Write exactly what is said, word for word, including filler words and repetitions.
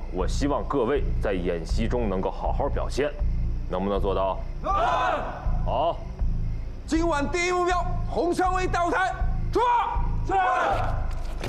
我希望各位在演习中能够好好表现，能不能做到？能。好， 今晚第一目标，红蔷薇岛台，出发。是。